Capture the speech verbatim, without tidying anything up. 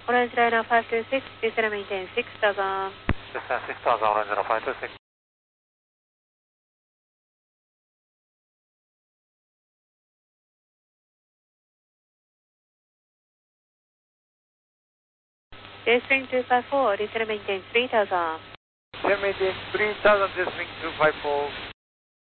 Orange Liner five two six, descend and maintain six thousand. Descend six thousand, Orange Liner five two six. Deswing two five four, descend and maintain three thousand. Descend maintain three thousand, deswing two five four.